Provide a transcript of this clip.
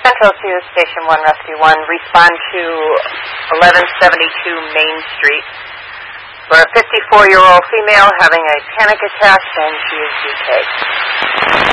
Central to Station 1, Rescue 1. Respond to 1172 Main Street for a 54-year-old female having a panic attack, and she is UK.